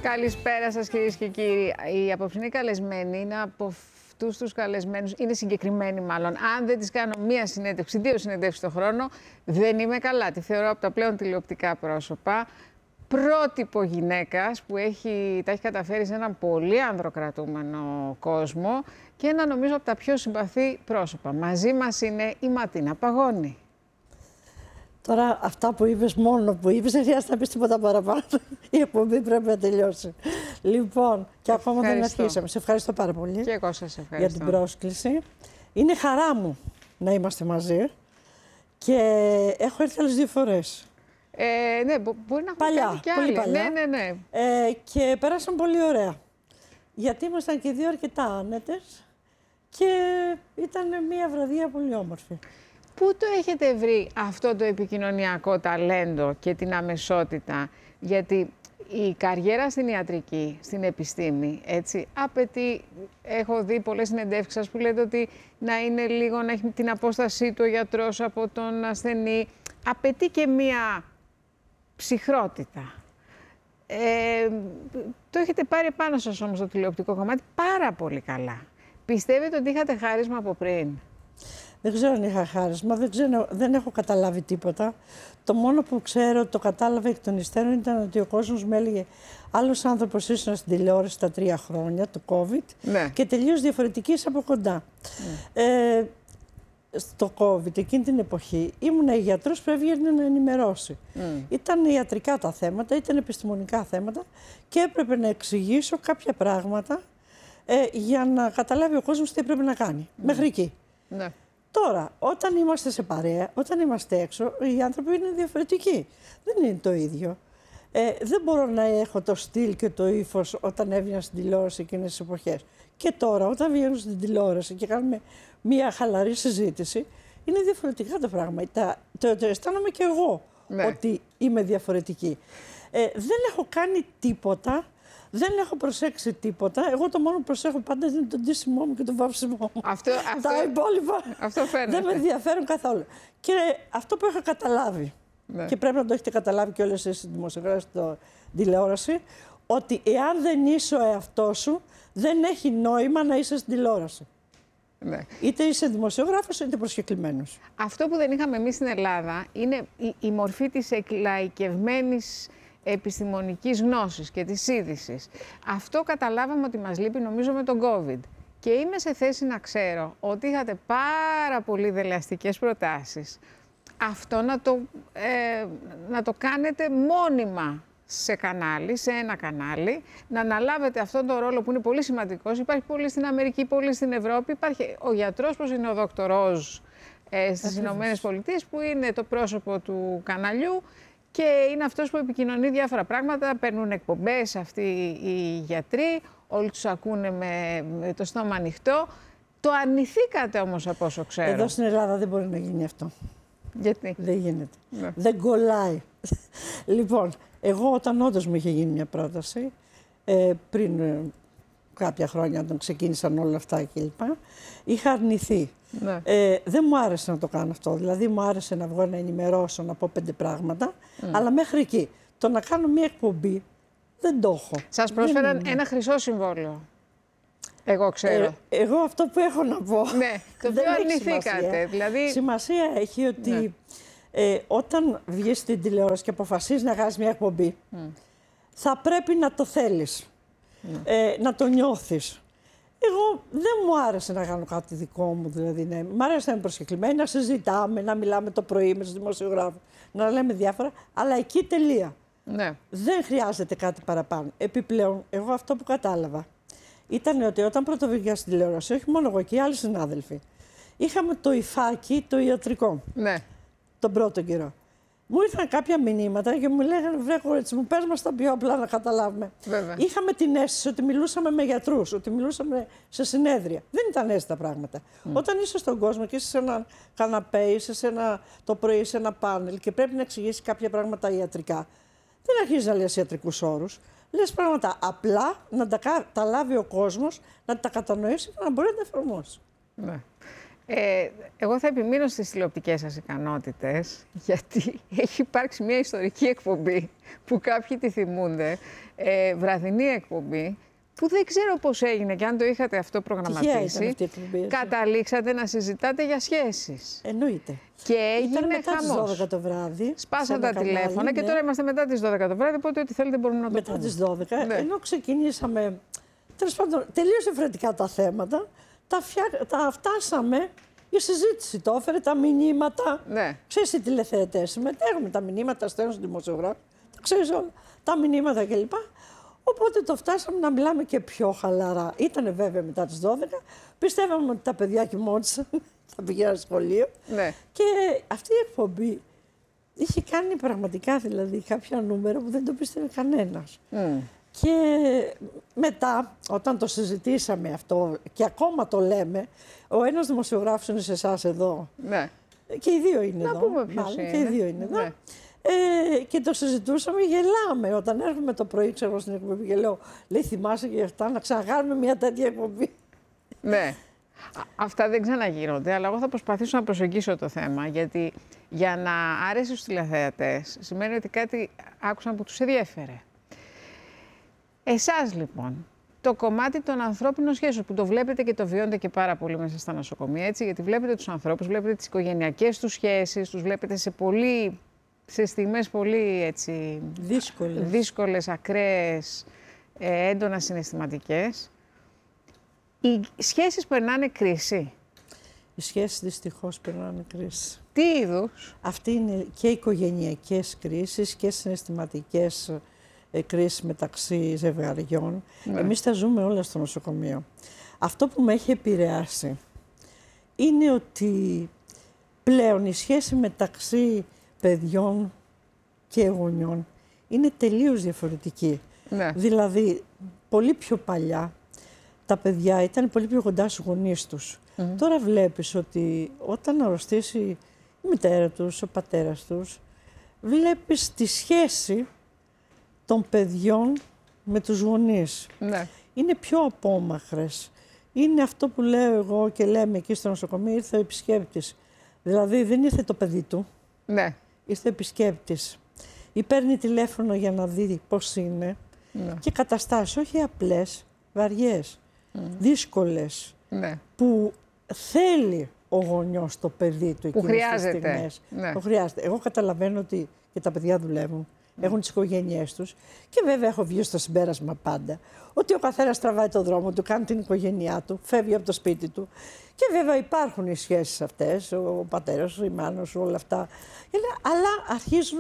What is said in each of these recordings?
Καλησπέρα σας κυρίες και κύριοι. Η απόψινή καλεσμένη είναι από αυτούς τους καλεσμένους, είναι συγκεκριμένη μάλλον. Αν δεν της κάνω μία συνέντευξη, 2 συνεντεύξεις το χρόνο, δεν είμαι καλά. Τη θεωρώ από τα πλέον τηλεοπτικά πρόσωπα. Πρότυπο γυναίκας που τα έχει καταφέρει σε έναν πολύ ανδροκρατούμενο κόσμο και ένα νομίζω από τα πιο συμπαθή πρόσωπα. Μαζί μας είναι η Ματίνα Παγώνη. Τώρα αυτά που είπες, μόνο που είπες, δεν χρειάζεται να πεις τίποτα παραπάνω. Η εκπομπή πρέπει να τελειώσει. Λοιπόν, και ακόμα δεν αρχίσαμε. Σε ευχαριστώ πάρα πολύ. Και εγώ σας ευχαριστώ. Για την πρόσκληση. Είναι χαρά μου να είμαστε μαζί και έχω έρθει άλλες 2 φορές. Ναι, μπορεί να παλιά, κάνει κι πολύ άλλοι. παλιά. Ναι. Και πέρασαν πολύ ωραία. Γιατί ήμασταν και 2 αρκετά άνετες και ήταν μια βραδιά πολύ όμορφη. Πού το έχετε βρει αυτό το επικοινωνιακό ταλέντο και την αμεσότητα, γιατί η καριέρα στην ιατρική, στην επιστήμη, έτσι, απαιτεί, έχω δει πολλές συνεντεύξεις σας που λέτε ότι να είναι λίγο, να έχει την απόστασή του ο γιατρός από τον ασθενή, απαιτεί και μία ψυχρότητα. Το έχετε πάρει επάνω σας όμως το τηλεοπτικό κομμάτι πάρα πολύ καλά. Πιστεύετε ότι είχατε χάρισμα από πριν? Δεν ξέρω αν είχα χάρισμα, δεν έχω καταλάβει τίποτα. Το μόνο που ξέρω, το κατάλαβα εκ των υστέρων, ήταν ότι ο κόσμος με έλεγε άλλος άνθρωπος ήσουν στην τηλεόραση τα 3 χρόνια του COVID, ναι, και τελείως διαφορετικής από κοντά. Ναι. Στο COVID, εκείνη την εποχή, ήμουν γιατρός που έβγαινε να ενημερώσει. Ήταν ιατρικά τα θέματα, ήταν επιστημονικά θέματα και έπρεπε να εξηγήσω κάποια πράγματα για να καταλάβει ο κόσμος τι έπρεπε να κάνει. Μέχρι εκεί. Ναι. Τώρα, όταν είμαστε σε παρέα, όταν είμαστε έξω, οι άνθρωποι είναι διαφορετικοί. Δεν είναι το ίδιο. Δεν μπορώ να έχω το στυλ και το ύφος όταν έβγαινα στην τηλεόραση εκείνες τις εποχές. Και τώρα, όταν βγαίνω στην τηλεόραση και κάνουμε μια χαλαρή συζήτηση, είναι διαφορετικά τα πράγματα. Το αισθάνομαι και εγώ, ναι, ότι είμαι διαφορετική. Δεν έχω κάνει τίποτα. Δεν έχω προσέξει τίποτα. Εγώ το μόνο που προσέχω πάντα είναι το ντύσιμό μου και το βάψιμό μου. Τα υπόλοιπα δεν με ενδιαφέρουν καθόλου. Και αυτό που έχω καταλάβει, ναι, και πρέπει να το έχετε καταλάβει και όλες εσείς οι δημοσιογράφοι στην τηλεόραση, ότι εάν δεν είσαι ο εαυτός σου, δεν έχει νόημα να είσαι στην τηλεόραση. Ναι. Είτε είσαι δημοσιογράφος, είτε προσκεκλημένος. Αυτό που δεν είχαμε εμείς στην Ελλάδα είναι η μορφή της εκλαϊκευμένης επιστημονικής γνώσης και της είδησης. Αυτό καταλάβαμε ότι μας λείπει νομίζω με τον COVID. Και είμαι σε θέση να ξέρω ότι είχατε πάρα πολύ δελεαστικές προτάσεις. Αυτό να το κάνετε μόνιμα σε κανάλι, σε ένα κανάλι, να αναλάβετε αυτόν τον ρόλο που είναι πολύ σημαντικός. Υπάρχει πολύ στην Αμερική, πολύ στην Ευρώπη. Υπάρχει ο γιατρός, όπως είναι ο Δόκτωρ Οζ στις Ηνωμένες Πολιτείες, που είναι το πρόσωπο του καναλιού και είναι αυτός που επικοινωνεί διάφορα πράγματα. Παίρνουν εκπομπές αυτοί οι γιατροί, όλοι τους ακούνε με το στόμα ανοιχτό. Το αρνηθήκατε όμως από όσο ξέρω. Εδώ στην Ελλάδα δεν μπορεί να γίνει αυτό. Γιατί? Δεν γίνεται. Ναι. Δεν κολλάει. Λοιπόν, εγώ όταν όντως μου είχε γίνει μια πρόταση, πριν κάποια χρόνια όταν ξεκίνησαν όλα αυτά κλπ, είχα αρνηθεί. Ναι. Δεν μου άρεσε να το κάνω αυτό. Δηλαδή, μου άρεσε να βγω να ενημερώσω, να πω 5 πράγματα, αλλά μέχρι εκεί. Το να κάνω μια εκπομπή δεν το έχω. Σας πρόσφεραν ένα χρυσό συμβόλαιο. Εγώ ξέρω. Εγώ αυτό που έχω να πω. Ναι, το οποίο αρνηθήκατε. Δηλαδή... Σημασία έχει ότι ναι, όταν βγεις στην τηλεόραση και αποφασίζεις να κάνεις μια εκπομπή, θα πρέπει να το θέλεις, να το νιώθεις. Εγώ δεν μου άρεσε να κάνω κάτι δικό μου, δηλαδή. Ναι. Μ' άρεσε να είμαι προσκεκλημένη, να συζητάμε, να μιλάμε το πρωί με τους δημοσιογράφους, να λέμε διάφορα, αλλά εκεί τελεία. Ναι. Δεν χρειάζεται κάτι παραπάνω. Επιπλέον, εγώ αυτό που κατάλαβα ήταν ότι όταν πρώτο βγήκα στην τηλεόραση, όχι μόνο εγώ και οι άλλοι συνάδελφοι, είχαμε το υφάκι το ιατρικό. Ναι. Τον πρώτο καιρό. Μου ήρθαν κάποια μηνύματα και μου λέγανε: βρε κορίτσι μου, πες μας τα πιο απλά να καταλάβουμε. Βέβαια. Είχαμε την αίσθηση ότι μιλούσαμε με γιατρούς, ότι μιλούσαμε σε συνέδρια. Δεν ήταν έτσι τα πράγματα. Όταν είσαι στον κόσμο και είσαι σε ένα καναπέ, είσαι το πρωί σε ένα πάνελ και πρέπει να εξηγήσει κάποια πράγματα ιατρικά, δεν αρχίζει να λες ιατρικούς όρους. Λες πράγματα απλά, να τα λάβει ο κόσμος, να τα κατανοήσει και να μπορεί να τα εφαρμόσει. Ναι. Εγώ θα επιμείνω στις τηλεοπτικές σας ικανότητες, γιατί έχει υπάρξει μια ιστορική εκπομπή που κάποιοι τη θυμούνται, βραδινή εκπομπή, που δεν ξέρω πώς έγινε και αν το είχατε αυτό προγραμματίσει, καταλήξατε να συζητάτε για σχέσεις. Εννοείται. Και έγινε μετά χαμός. Τις 12 το βράδυ. Σπάσαν τα τηλέφωνα και τώρα είμαστε μετά τις 12 το βράδυ, οπότε ό,τι θέλετε μπορούμε να το πούμε. Μετά τις 12, ενώ ξεκινήσαμε, τέλος πάντων, τελείως διαφορετικά τα θέματα, τα φτάσαμε, η συζήτηση το έφερε, τα μηνύματα. Ναι. Ξέρεις, οι τηλεθεατές συμμετέχουμε, τα μηνύματα στέλνουν στον δημοσιογράφο, τα ξέρεις όλα, τα μηνύματα κλπ. Οπότε το φτάσαμε να μιλάμε και πιο χαλαρά. Ήτανε βέβαια μετά τις 12, πιστεύαμε ότι τα παιδιά κοιμόντουσαν, θα πηγαίναν σχολείο. Ναι. Και αυτή η εκπομπή είχε κάνει πραγματικά δηλαδή κάποια νούμερα που δεν το πίστευε κανένας. Και μετά, όταν το συζητήσαμε αυτό και ακόμα το λέμε, ο ένας δημοσιογράφος είναι σε εσάς εδώ. Ναι. Και οι δύο είναι εδώ. Να πούμε ποιος είναι. Και οι δύο είναι εδώ. Ναι. Και το συζητούσαμε, γελάμε. Όταν έρχομαι το πρωί, ξέρω στην εκπομπή και λέω, λέει, θυμάσαι και αυτά, να ξαναγάνουμε μια τέτοια εκπομπή. Ναι. Αυτά δεν ξαναγίνονται, αλλά εγώ θα προσπαθήσω να προσεγγίσω το θέμα, γιατί για να άρεσε στους τηλεθεατές σημαίνει ότι κάτι άκουσαν που τους ενδιέφερε. Εσάς λοιπόν, το κομμάτι των ανθρώπινων σχέσεων που το βλέπετε και το βιώνετε και πάρα πολύ μέσα στα νοσοκομεία, έτσι, γιατί βλέπετε τους ανθρώπους, βλέπετε τις οικογενειακές τους σχέσεις, τους βλέπετε σε στιγμές πολύ έτσι, δύσκολες, ακραίες, έντονα συναισθηματικές. Οι σχέσεις περνάνε κρίση. Οι σχέσεις δυστυχώς περνάνε κρίση. Τι είδους? Αυτή είναι και οικογενειακές κρίσεις και συναισθηματικές κρίσεις μεταξύ ζευγαριών. Ναι. Εμείς τα ζούμε όλα στο νοσοκομείο. Αυτό που με έχει επηρεάσει είναι ότι πλέον η σχέση μεταξύ παιδιών και γονιών είναι τελείως διαφορετική. Ναι. Δηλαδή, πολύ πιο παλιά τα παιδιά ήταν πολύ πιο κοντά στους γονείς τους. Τώρα βλέπεις ότι όταν αρρωστήσει η μητέρα τους, ο πατέρας τους, βλέπεις τη σχέση των παιδιών με τους γονείς. Ναι. Είναι πιο απόμαχρες. Είναι αυτό που λέω εγώ και λέμε εκεί στο νοσοκομείο, ήρθε ο επισκέπτης. Δηλαδή δεν ήρθε το παιδί του, Ναι. ήρθε ο επισκέπτης. Ή παίρνει τηλέφωνο για να δει πώς είναι. Ναι. Και καταστάσεις, όχι απλές, βαριές, δύσκολες, Ναι. που θέλει ο γονιός το παιδί του εκείνες τις στιγμές. Ναι. Το χρειάζεται. Εγώ καταλαβαίνω ότι και τα παιδιά δουλεύουν, έχουν τις οικογένειές τους και βέβαια έχω βγει στο συμπέρασμα πάντα ότι ο καθένας τραβάει το δρόμο του, κάνει την οικογένειά του, φεύγει από το σπίτι του και βέβαια υπάρχουν οι σχέσεις αυτές, ο πατέρας σου, η μάνα σου, όλα αυτά, αλλά αρχίζουν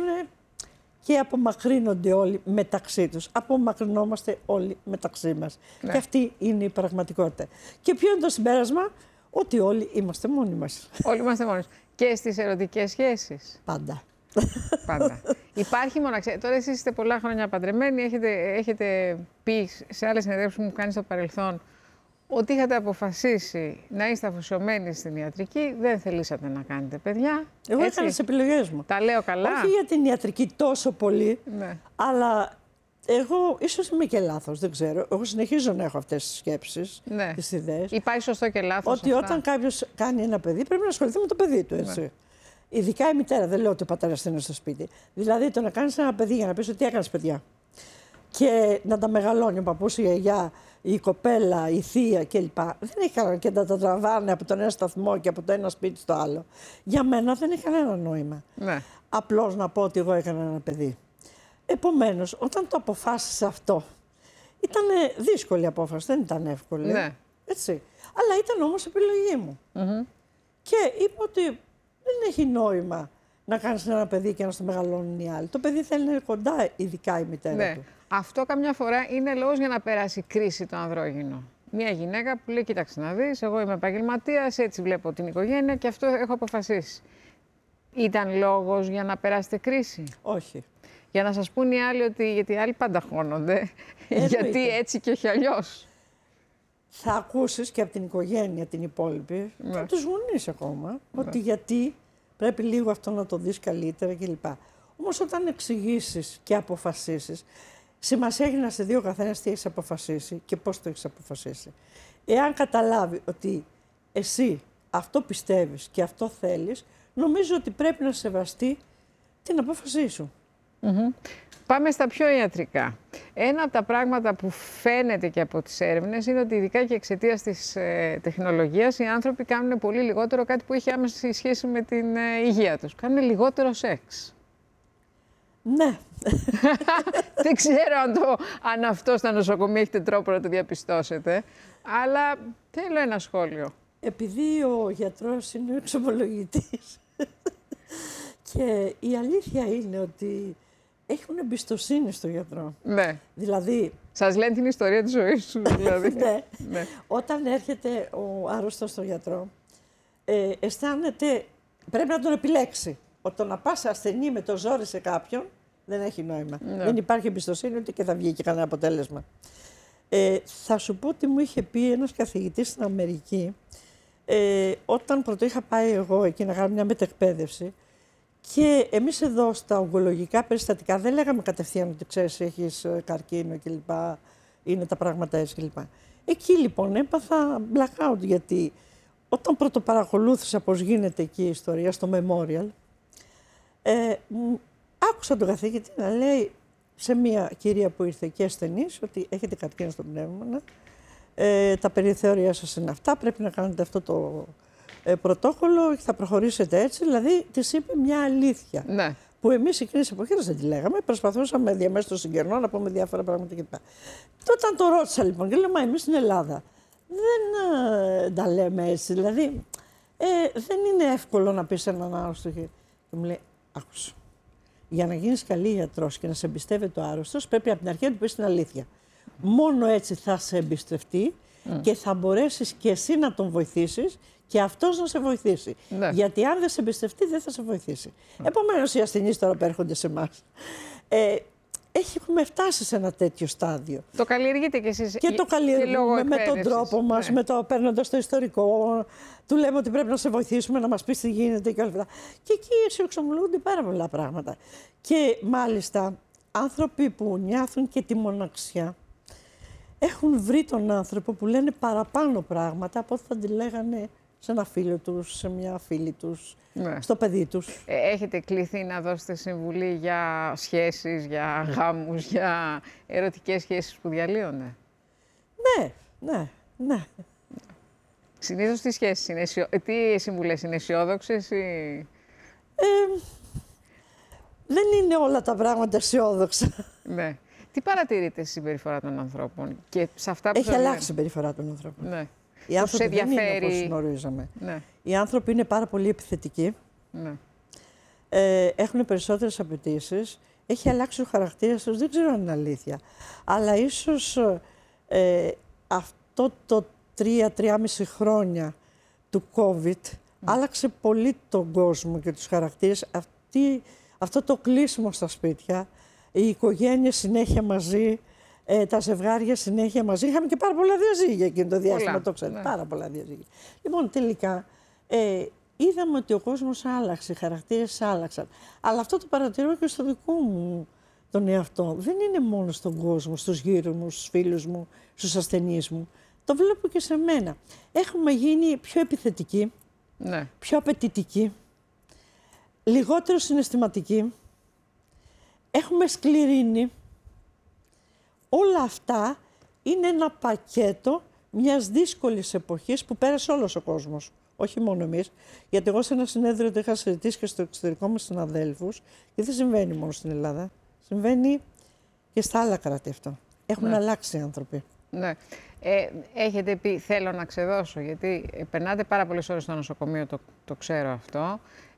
και απομακρύνονται όλοι μεταξύ τους. Απομακρυνόμαστε όλοι μεταξύ μας. Ναι. Και αυτή είναι η πραγματικότητα. Και ποιο είναι το συμπέρασμα? Ότι όλοι είμαστε μόνοι μας. Όλοι είμαστε μόνοι. Και στις ερωτικές σχέσεις. Πάντα. Πάντα. Υπάρχει μοναξιά. Τώρα εσείς είστε πολλά χρόνια παντρεμένοι, έχετε πει σε άλλες συνεδρίες που μου κάνει στο παρελθόν ότι είχατε αποφασίσει να είστε αφοσιωμένοι στην ιατρική, δεν θελήσατε να κάνετε παιδιά. Εγώ έκανα τις επιλογές μου. Τα λέω καλά. Όχι για την ιατρική τόσο πολύ, Ναι. αλλά εγώ ίσως είμαι και λάθος, δεν ξέρω. Εγώ συνεχίζω να έχω αυτές τις σκέψεις, Ναι. τις ιδέες. Υπάρχει σωστό και λάθος. Ότι αυτά. όταν κάποιος κάνει ένα παιδί, πρέπει να ασχοληθεί με το παιδί του, έτσι. Ναι. Ειδικά η μητέρα, δεν λέω ότι ο πατέρας είναι στο σπίτι. Δηλαδή το να κάνεις ένα παιδί για να πεις ότι έκανες παιδιά. Και να τα μεγαλώνει ο παππούς, η γιαγιά, η κοπέλα, η θεία κλπ. Δεν έχει κανένα και να τα τραβάνε από τον ένα σταθμό και από το ένα σπίτι στο άλλο. Για μένα δεν έχει κανένα νόημα. Ναι. Απλώς να πω ότι εγώ έκανα ένα παιδί. Επομένως, όταν το αποφάσισα αυτό, ήταν δύσκολη απόφαση, δεν ήταν εύκολη. Ναι. Έτσι. Αλλά ήταν όμως επιλογή μου. Και είπα ότι δεν έχει νόημα να κάνεις ένα παιδί και να στο μεγαλώνουν οι άλλοι. Το παιδί θέλει να είναι κοντά, ειδικά η μητέρα Ναι. του. Αυτό καμιά φορά είναι λόγος για να περάσει κρίση το ανδρόγυνο. Μια γυναίκα που λέει: κοίταξε να δεις, εγώ είμαι επαγγελματίας, έτσι βλέπω την οικογένεια και αυτό έχω αποφασίσει. Ήταν λόγος για να περάσετε κρίση? Όχι. Για να σας πούν οι άλλοι ότι γιατί οι άλλοι πάντα χώνονται, γιατί έτσι και όχι αλλιώς. Θα ακούσεις και από την οικογένεια την υπόλοιπη, Ναι. και από τους γονείς ακόμα, ότι γιατί πρέπει λίγο αυτό να το δεις καλύτερα κλπ. Όμως όταν εξηγήσεις και αποφασίσεις, σημασία έχει να σε δει ο καθένας τι έχεις αποφασίσει και πώς το έχεις αποφασίσει. Εάν καταλάβει ότι εσύ αυτό πιστεύεις και αυτό θέλεις, νομίζω ότι πρέπει να σεβαστεί την απόφασή σου. Πάμε στα πιο ιατρικά. Ένα από τα πράγματα που φαίνεται και από τις έρευνες είναι ότι ειδικά και εξαιτίας της τεχνολογίας οι άνθρωποι κάνουν πολύ λιγότερο κάτι που έχει άμεση σχέση με την υγεία τους. Κάνουν λιγότερο σεξ. Ναι. Δεν ξέρω αν αυτό στα νοσοκομεία έχετε τρόπο να το διαπιστώσετε, αλλά θέλω ένα σχόλιο. Επειδή ο γιατρός είναι ο εξομολογητής και η αλήθεια είναι ότι έχουν εμπιστοσύνη στο γιατρό. Ναι. Δηλαδή... Σας λένε την ιστορία της ζωής σου, δηλαδή. Ναι. Ναι. Όταν έρχεται ο άρρωστος στο γιατρό, αισθάνεται, πρέπει να τον επιλέξει. Ότι να πας ασθενή με το ζόρι σε κάποιον, δεν έχει νόημα. Ναι. Δεν υπάρχει εμπιστοσύνη, ούτε και θα βγει και κανένα αποτέλεσμα. Θα σου πω τι μου είχε πει ένας καθηγητής στην Αμερική, όταν πρώτο είχα πάει εγώ εκεί να κάνω μια μετεκπαίδευση. Και εμείς εδώ στα ογκολογικά περιστατικά δεν λέγαμε κατευθείαν ότι ξέρεις έχεις καρκίνο κλπ. Είναι τα πράγματα έτσι κλπ. Εκεί λοιπόν έπαθα blackout, γιατί όταν πρωτοπαρακολούθησα πώς γίνεται εκεί η ιστορία στο Memorial, άκουσα τον καθηγητή να λέει σε μια κυρία που ήρθε και ασθενής ότι έχετε καρκίνο στο πνεύμα, τα περιθώρια σας είναι αυτά, πρέπει να κάνετε αυτό το πρωτόκολλο και θα προχωρήσετε έτσι. Δηλαδή, της είπε μια αλήθεια. Ναι. Που εμείς εκείνες τις εποχές δεν τη λέγαμε. Προσπαθούσαμε διαμέσου των συγγενών να πούμε διάφορα πράγματα κλπ. Όταν το ρώτησα λοιπόν και λέω, μα εμείς στην Ελλάδα δεν τα λέμε έτσι. Δηλαδή, δεν είναι εύκολο να πεις έναν άρρωστο. Και μου λέει, άκουσα. Για να γίνεις καλή γιατρός και να σε εμπιστεύεται ο άρρωστος, πρέπει από την αρχή να του πεις την αλήθεια. Μόνο έτσι θα σε εμπιστευτεί και θα μπορέσεις και εσύ να τον βοηθήσεις και αυτός να σε βοηθήσει. Ναι. Γιατί αν δεν σε εμπιστευτεί, δεν θα σε βοηθήσει. Επομένως, οι ασθενείς τώρα που έρχονται σε εμάς, έχουμε φτάσει σε ένα τέτοιο στάδιο. Το καλλιεργείτε κι εσείς. Και το καλλιεργούμε με τον τρόπο μας, ναι. Παίρνοντας το ιστορικό, του λέμε ότι πρέπει να σε βοηθήσουμε, να μας πεις τι γίνεται και όλα αυτά. Και εκεί εξομολογούνται πάρα πολλά πράγματα. Και μάλιστα, άνθρωποι που νιώθουν και τη μοναξιά, έχουν βρει τον άνθρωπο που λένε παραπάνω πράγματα από ό,τι θα τη λέγανε σε ένα φίλο τους, σε μια φίλη τους, ναι. Στο παιδί τους. Έχετε κληθεί να δώσετε συμβουλή για σχέσεις, για γάμους, για ερωτικές σχέσεις που διαλύονται? Ναι. Συνήθως τι σχέσεις είναι, τι συμβουλές είναι, αισιόδοξες ή... Δεν είναι όλα τα πράγματα αισιόδοξα. Ναι. Τι παρατηρείτε στη συμπεριφορά των ανθρώπων και σε αυτά που έχει αλλάξει η συμπεριφορά των ανθρώπων. Ναι. Οι άνθρωποι δεν είναι όπως γνωρίζαμε. Ναι. Οι άνθρωποι είναι πάρα πολύ επιθετικοί. Ναι. Έχουν περισσότερες απαιτήσεις. Έχει αλλάξει ο χαρακτήρας τους. Δεν ξέρω αν είναι αλήθεια. Αλλά ίσως αυτό το 3-3,5 χρόνια του COVID άλλαξε πολύ τον κόσμο και τους χαρακτήρες. Αυτό το κλείσιμο στα σπίτια, οι οικογένειες συνέχεια μαζί, τα ζευγάρια συνέχεια μαζί. Είχαμε και πάρα πολλά διαζύγια εκείνο το διάστημα, το ξέρετε. Ναι. Πάρα πολλά διαζύγια. Λοιπόν, τελικά είδαμε ότι ο κόσμος άλλαξε, οι χαρακτήρες άλλαξαν. Αλλά αυτό το παρατηρώ και στο δικό μου τον εαυτό. Δεν είναι μόνο στον κόσμο, στους γύρω μου, στους φίλους μου, στους ασθενείς μου. Το βλέπω και σε μένα. Έχουμε γίνει πιο επιθετικοί, ναι. Πιο απαιτητικοί, λιγότερο συναισθηματικοί. Έχουμε σκληρύνει. Όλα αυτά είναι ένα πακέτο μιας δύσκολης εποχής που πέρασε όλος ο κόσμος. Όχι μόνο εμείς. Γιατί εγώ σε ένα συνέδριο το είχα συζητήσει και στο εξωτερικό με συναδέλφους και δεν συμβαίνει μόνο στην Ελλάδα. Συμβαίνει και στα άλλα κράτη αυτό. Έχουν αλλάξει οι άνθρωποι. Ναι. Έχετε πει θέλω να ξεδώσω, γιατί περνάτε πάρα πολλές ώρες στο νοσοκομείο, το ξέρω αυτό.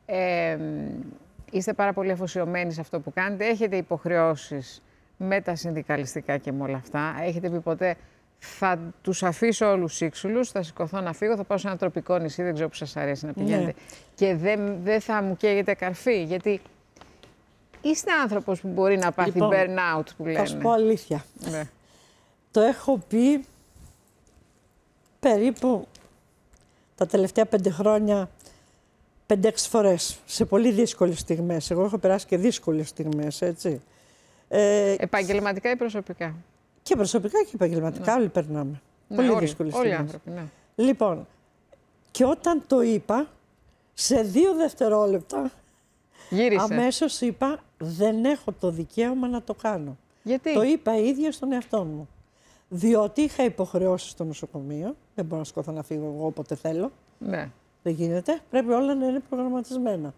Είστε πάρα πολύ αφοσιωμένοι σε αυτό που κάνετε. Έχετε υποχρεώσεις με τα συνδικαλιστικά και με όλα αυτά. Έχετε πει ποτέ θα τους αφήσω όλους σύξουλους, θα σηκωθώ να φύγω, θα πάω σε ένα τροπικό νησί, δεν ξέρω που σας αρέσει να πηγαίνετε. Ναι. Και δεν θα μου καίγεται καρφί, γιατί είστε άνθρωπος που μπορεί να πάθει λοιπόν, burnout που λένε. Θα σου πω αλήθεια. Ναι. Το έχω πει περίπου τα τελευταία 5 χρόνια 5-6 φορές, σε πολύ δύσκολες στιγμές. Εγώ έχω περάσει και δύσκολες στιγμές, έτσι. Επαγγελματικά ή προσωπικά? Και προσωπικά και επαγγελματικά, όλοι περνάμε. Πολύ δύσκολες στιγμές. Όλοι οι άνθρωποι, ναι. Λοιπόν, Και όταν το είπα, σε 2 δευτερόλεπτα, Γύρισε. αμέσως είπα, δεν έχω το δικαίωμα να το κάνω. Γιατί? Το είπα ίδια στον εαυτό μου. Διότι είχα υποχρεώσεις στο νοσοκομείο, δεν μπορώ να σηκώθω να φύγω εγώ όποτε θέλω. Ναι. Δεν γίνεται, πρέπει όλα να είναι προγραμματισμένα.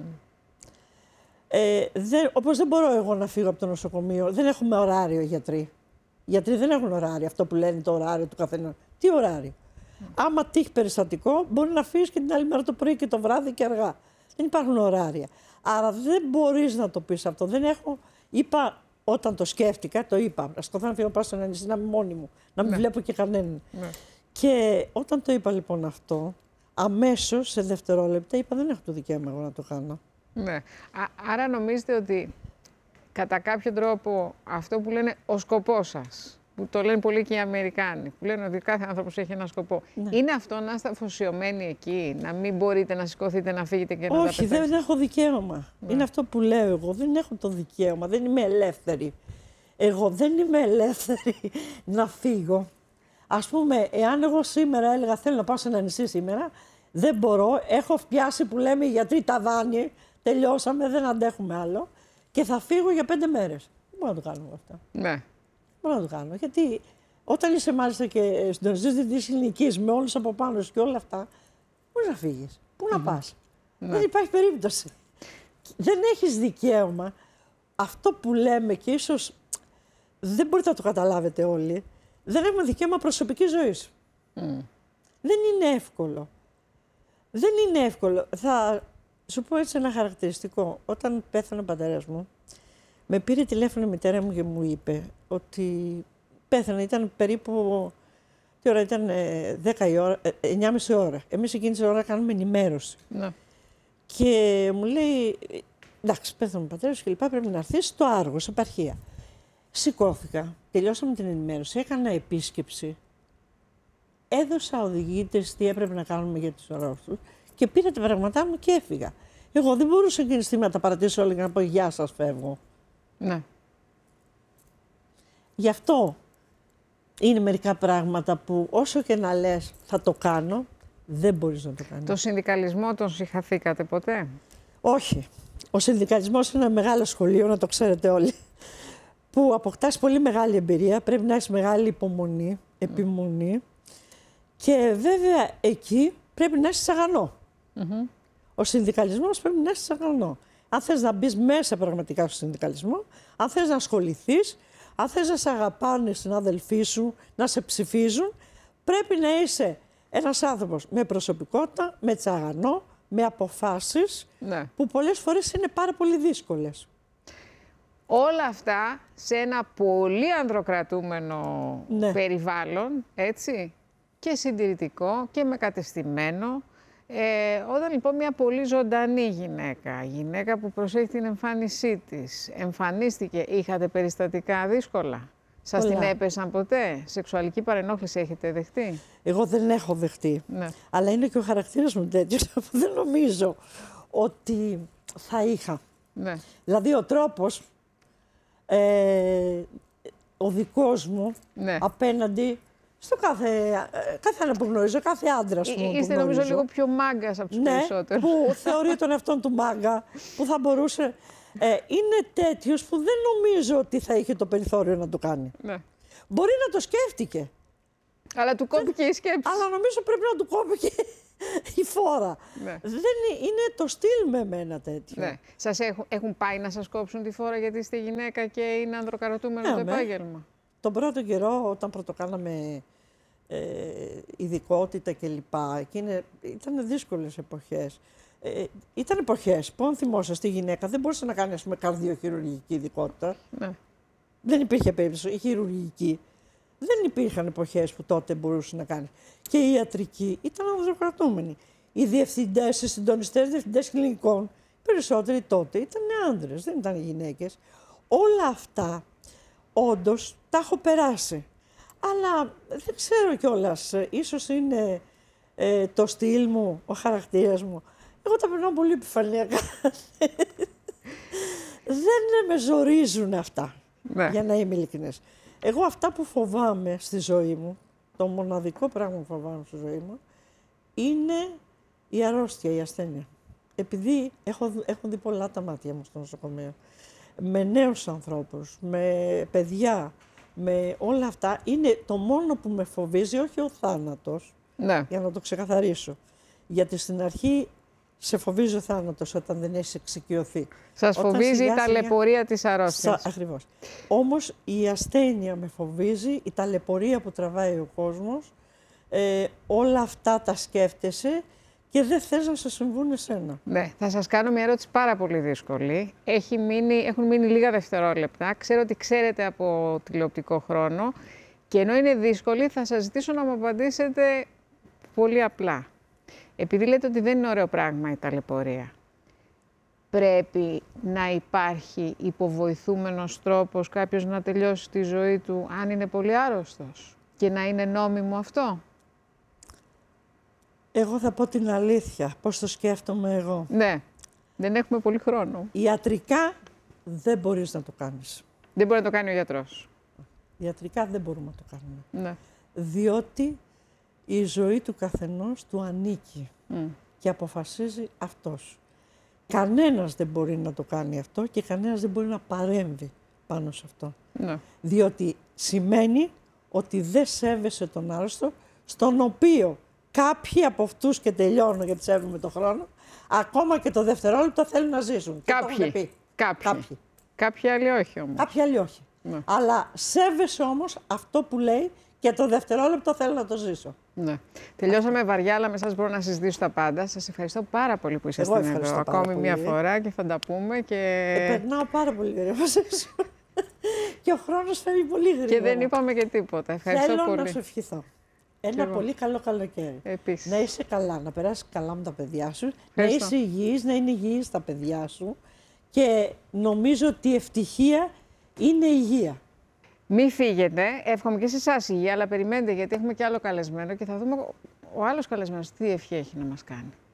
Όπως δεν μπορώ εγώ να φύγω από το νοσοκομείο, δεν έχουμε ωράριο οι γιατροί. Οι γιατροί δεν έχουν ωράριο, αυτό που λένε το ωράριο του καθένα. Τι ωράριο? Άμα τύχει περιστατικό, μπορεί να φύγει και την άλλη μέρα το πρωί και το βράδυ και αργά. Δεν υπάρχουν ωράρια. Άρα δεν μπορείς να το πεις αυτό. Δεν έχω. Είπα, όταν το σκέφτηκα, το είπα. Να σκοτώ να φύγω πάω στο νησί, να είμαι μόνη μου, να μην βλέπω και κανέναν. Ναι. Και όταν το είπα λοιπόν αυτό, αμέσως σε δευτερόλεπτα είπα: δεν έχω το δικαίωμα εγώ να το κάνω. Ναι. Άρα νομίζετε ότι κατά κάποιο τρόπο αυτό που λένε ο σκοπός σας, που το λένε πολύ και οι Αμερικάνοι, που λένε ότι κάθε άνθρωπος έχει ένα σκοπό, είναι αυτό να είστε αφοσιωμένοι εκεί, να μην μπορείτε να σηκωθείτε, να φύγετε και να τα Όχι, δεν έχω δικαίωμα. Είναι αυτό που λέω εγώ. Δεν έχω το δικαίωμα. Δεν είμαι ελεύθερη. Εγώ δεν είμαι ελεύθερη να φύγω. Ας πούμε, εάν εγώ σήμερα έλεγα θέλω να πάω σε ένα νησί σήμερα, δεν μπορώ. Έχω πιάσει που λέμε οι γιατροί ταβάνι. Τελειώσαμε, δεν αντέχουμε άλλο. Και θα φύγω για 5 μέρες. Δεν μπορώ να το κάνω αυτό. Ναι. Δεν μπορώ να το κάνω. Γιατί όταν είσαι μάλιστα και συντονιστής δυτικής ελληνικής με όλους από πάνω σου και όλα αυτά, πώς να φύγεις, πού να πας. Δεν υπάρχει περίπτωση. Δεν έχεις δικαίωμα. Αυτό που λέμε και ίσως δεν μπορείτε να το καταλάβετε όλοι, δεν έχουμε δικαίωμα προσωπικής ζωής. Δεν είναι εύκολο. Δεν είναι εύκολο. Θα σου πω έτσι ένα χαρακτηριστικό. Όταν πέθανε ο πατέρας μου, με πήρε τηλέφωνο η μητέρα μου και μου είπε ότι πέθανε. Ήταν περίπου, τι ώρα ήταν, 10 η ώρα, 9.30 ώρα. Εμείς εκείνη την ώρα κάνουμε ενημέρωση. Ναι. Και μου λέει, εντάξει, πέθανε ο πατέρας και λοιπά, πρέπει να έρθεις στο Άργος, επαρχία. Σηκώθηκα, τελειώσαμε την ενημέρωση, έκανα επίσκεψη, έδωσα οδηγίες τι έπρεπε να κάνουμε για τους αρρώστους και πήρα τα πράγματά μου και έφυγα. Εγώ δεν μπορούσα εκείνη τη στιγμή να τα παρατήσω όλα και να πω γεια σας, φεύγω. Ναι. Γι' αυτό είναι μερικά πράγματα που όσο και να λες θα το κάνω, δεν μπορείς να το κάνεις. Το συνδικαλισμό τον συγχαθήκατε ποτέ? Όχι. Ο συνδικαλισμός είναι ένα μεγάλο σχολείο, να το ξέρετε όλοι, που αποκτάς πολύ μεγάλη εμπειρία, πρέπει να έχεις μεγάλη υπομονή, επιμονή και βέβαια εκεί πρέπει να έχεις σαγανό. Ο συνδικαλισμός πρέπει να έχεις σαγανό. Αν θες να μπεις μέσα πραγματικά στο συνδικαλισμό, αν θες να ασχοληθείς, αν θες να σε αγαπάνε οι συνάδελφοί σου, να σε ψηφίζουν, πρέπει να είσαι ένας άνθρωπος με προσωπικότητα, με τσαγανό, με αποφάσεις, που πολλές φορές είναι πάρα πολύ δύσκολες. Όλα αυτά σε ένα πολύ ανδροκρατούμενο περιβάλλον, έτσι, και συντηρητικό και με κατεστημένο. Όταν λοιπόν μια πολύ ζωντανή γυναίκα που προσέχει την εμφάνισή της, εμφανίστηκε, είχατε περιστατικά δύσκολα? Σας την έπεσαν ποτέ? Σεξουαλική παρενόχληση έχετε δεχτεί? Εγώ δεν έχω δεχτεί. Ναι. Αλλά είναι και ο χαρακτήρας μου τέτοιος που δεν νομίζω ότι θα είχα. Ναι. Δηλαδή ο τρόπος, ο δικός μου, απέναντι στο κάθε ένα που γνωρίζω, κάθε άντρας που γνωρίζω. Είστε νομίζω λίγο πιο μάγκας από τους περισσότερους. Που θεωρεί τον εαυτόν του μάγκα, που θα μπορούσε... είναι τέτοιος που δεν νομίζω ότι θα είχε το περιθώριο να το κάνει. Ναι. Μπορεί να το σκέφτηκε. Αλλά του κόπηκε η σκέψη. Αλλά νομίζω πρέπει να του κόπηκε η φόρα. Ναι. Δεν είναι το στυλ με εμένα τέτοιο. Ναι. Σας έχουν πάει να σας κόψουν τη φόρα γιατί είστε γυναίκα και είναι ανδροκαρωτούμενο το επάγγελμα? Τον πρώτο καιρό, όταν πρωτοκάναμε ειδικότητα κλπ. Ήταν δύσκολες εποχές. Ήταν εποχές που, αν θυμόσαστε, η γυναίκα δεν μπορούσε να κάνει, ας πούμε, καρδιοχειρουργική ειδικότητα. Ναι. Δεν υπήρχε περίπτωση. Η χειρουργική. Δεν υπήρχαν εποχές που τότε μπορούσε να κάνει. Και η ιατρική ήταν ανδροκρατούμενη. Οι διευθυντές, οι συντονιστές, διευθυντές κλινικών, περισσότεροι τότε ήταν άντρες, δεν ήταν γυναίκες. Όλα αυτά, όντως, τα έχω περάσει. Αλλά δεν ξέρω κιόλας, ίσως είναι το στυλ μου, ο χαρακτήρας μου. Εγώ τα περνάω πολύ επιφανειακά. Δεν με ζορίζουν αυτά, για να είμαι ειλικρινής. Εγώ αυτά που φοβάμαι στη ζωή μου, το μοναδικό πράγμα που φοβάμαι στη ζωή μου, είναι η αρρώστια, η ασθένεια. Επειδή έχουν δει πολλά τα μάτια μου στο νοσοκομείο, με νέους ανθρώπους, με παιδιά, με όλα αυτά, είναι το μόνο που με φοβίζει, όχι ο θάνατος, Ναι. για να το ξεκαθαρίσω. Γιατί στην αρχή σε φοβίζει ο θάνατος όταν δεν έχεις εξοικειωθεί. Σας φοβίζει η ταλαιπωρία της αρρώστιας. Ακριβώς. Όμως η ασθένεια με φοβίζει, η ταλαιπωρία που τραβάει ο κόσμος, όλα αυτά τα σκέφτεσαι και δεν θες να σε συμβούν εσένα. Ναι, θα σας κάνω μια ερώτηση πάρα πολύ δύσκολη. Έχουν μείνει λίγα δευτερόλεπτα. Ξέρω ότι ξέρετε από τηλεοπτικό χρόνο και ενώ είναι δύσκολη θα σας ζητήσω να μου απαντήσετε πολύ απλά. Επειδή λέτε ότι δεν είναι ωραίο πράγμα η ταλαιπωρία, πρέπει να υπάρχει υποβοηθούμενος τρόπος κάποιος να τελειώσει τη ζωή του αν είναι πολύ άρρωστος και να είναι νόμιμο αυτό? Εγώ θα πω την αλήθεια, πώς το σκέφτομαι εγώ. Ναι, δεν έχουμε πολύ χρόνο. Ιατρικά δεν μπορείς να το κάνεις. Δεν μπορεί να το κάνει ο γιατρός. Ιατρικά δεν μπορούμε να το κάνουμε. Ναι. Διότι η ζωή του καθενός του ανήκει και αποφασίζει αυτός. Κανένας δεν μπορεί να το κάνει αυτό και κανένας δεν μπορεί να παρέμβει πάνω σε αυτό. Ναι. Διότι σημαίνει ότι δεν σέβεσαι τον άρρωστο, στον οποίο κάποιοι από αυτούς, και τελειώνω γιατί σέβομαι τον χρόνο, ακόμα και το δευτερόλεπτο θέλουν να ζήσουν. Κάποιοι. Κάποιοι άλλοι όχι όμως. Κάποιοι άλλοι όχι. Ναι. Αλλά σέβεσαι όμως αυτό που λέει και το δευτερόλεπτο θέλω να το ζήσω. Ναι. Τελειώσαμε βαριά, αλλά με εσάς μπορώ να συζητήσω τα πάντα. Σας ευχαριστώ πάρα πολύ που ήσασταν εδώ ακόμη μια φορά και θα τα πούμε. Περνάω πάρα πολύ ωραία μαζί σου. Και ο χρόνος φεύγει πολύ γρήγορα. Και δεν είπαμε και τίποτα. Ευχαριστώ θέλω πολύ. Να σου ευχηθώ. Ένα πολύ καλό καλοκαίρι. Επίσης. Να είσαι καλά, να περάσεις καλά με τα παιδιά σου, να είσαι υγιής, να είναι υγιείς τα παιδιά σου και νομίζω ότι η ευτυχία είναι υγεία. Μη φύγετε, εύχομαι και σε εσάς υγεία, αλλά περιμένετε γιατί έχουμε και άλλο καλεσμένο και θα δούμε ο άλλος καλεσμένος τι ευχή έχει να μας κάνει.